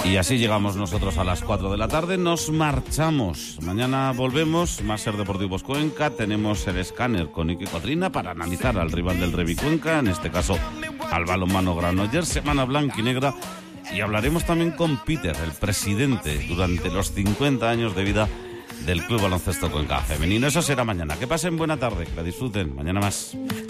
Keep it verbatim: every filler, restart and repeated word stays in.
Y así llegamos nosotros a las cuatro de la tarde, nos marchamos. Mañana volvemos, más Ser Deportivos Cuenca, tenemos el escáner con Iker Cotrina para analizar al rival del Revi Cuenca, en este caso al balonmano Granollers, semana blanca y negra. Y hablaremos también con Peter, el presidente, durante los cincuenta años de vida del Club Baloncesto Cuenca Femenino. Eso será mañana. Que pasen buena tarde, que la disfruten. Mañana más.